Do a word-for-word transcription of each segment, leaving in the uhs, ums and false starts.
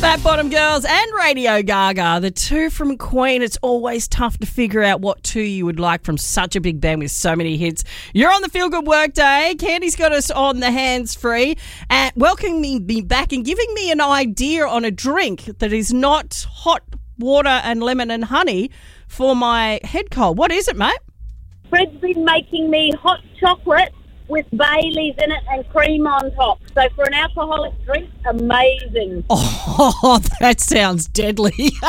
Fat Bottom Girls and Radio Gaga, the two from Queen. It's always tough to figure out what two you would like from such a big band with so many hits. You're on the Feel Good Workday. Candy's got us on the hands-free and welcoming me back and giving me an idea on a drink that is not hot water and lemon and honey for my head cold. What is it, mate? Fred's been making me hot chocolate with Baileys in it and cream on top. So for an alcoholic drink, amazing. Oh, that sounds deadly.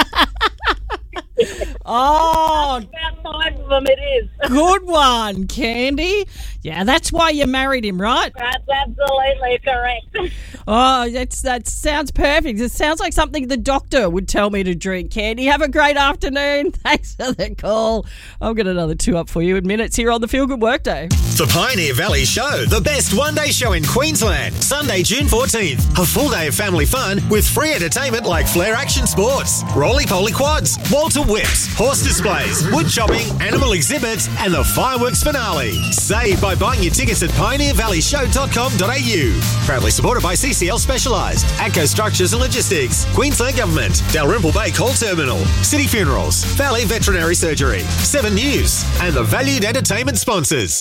Oh, about five of them it is. Good one, Candy. Yeah, that's why you married him, right? That's absolutely correct. Oh, that's that sounds perfect. It sounds like something the doctor would tell me to drink, Candy. Have a great afternoon. Thanks for the call. I'll get another two up for you in minutes here on the Feel Good Workday. The Pioneer Valley Show, the best one-day show in Queensland. Sunday, June fourteenth. A full day of family fun with free entertainment like Flair Action Sports, Roly-Poly Quads, Walter Whips, horse displays, wood chopping, animal exhibits, and the fireworks finale. Save by buying your tickets at pioneer valley show dot com dot a u. Proudly supported by C C L Specialised, ATCO Structures and Logistics, Queensland Government, Dalrymple Bay Coal Terminal, City Funerals, Valley Veterinary Surgery, Seven News, and the valued entertainment sponsors.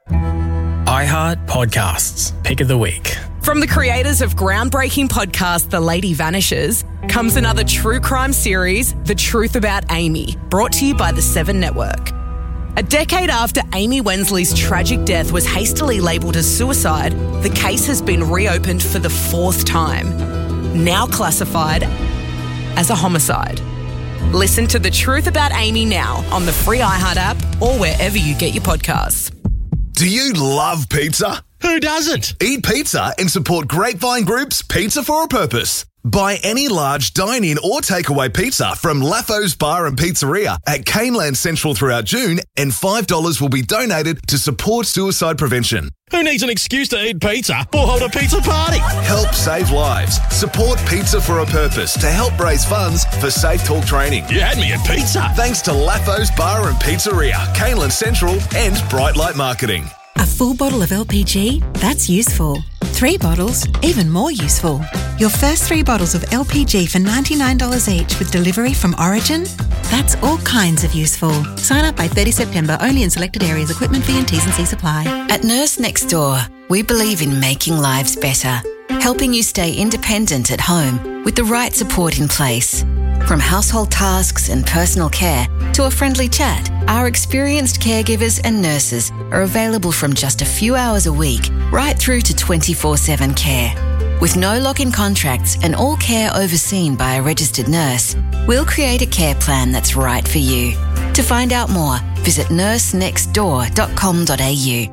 iHeart Podcasts, Pick of the Week. From the creators of groundbreaking podcast The Lady Vanishes comes another true crime series, The Truth About Amy, brought to you by the Seven Network. A decade after Amy Wensley's tragic death was hastily labelled as suicide, the case has been reopened for the fourth time, now classified as a homicide. Listen to The Truth About Amy now on the free iHeart app or wherever you get your podcasts. Do you love pizza? Who doesn't? Eat pizza and support Grapevine Group's Pizza for a Purpose. Buy any large dine-in or takeaway pizza from Lafo's Bar and Pizzeria at Caneland Central throughout June, and five dollars will be donated to support suicide prevention. Who needs an excuse to eat pizza or hold a pizza party? Help save lives. Support Pizza for a Purpose to help raise funds for Safe Talk training. You had me at pizza. Thanks to Lafo's Bar and Pizzeria, Caneland Central, and Bright Light Marketing. A full bottle of L P G? That's useful. Three bottles? Even more useful. Your first three bottles of L P G for ninety-nine dollars each with delivery from Origin? That's all kinds of useful. Sign up by thirtieth September, only in selected areas. Equipment fee and T's and C's apply. At Nurse Next Door, we believe in making lives better, helping you stay independent at home with the right support in place. From household tasks and personal care to a friendly chat, our experienced caregivers and nurses are available from just a few hours a week right through to twenty-four seven care. With no lock-in contracts and all care overseen by a registered nurse, we'll create a care plan that's right for you. To find out more, visit nurse next door dot com dot a u.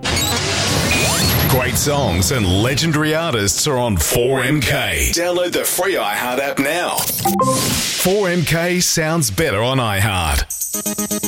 Great songs and legendary artists are on four M K. Download the free iHeart app now. four M K sounds better on iHeart.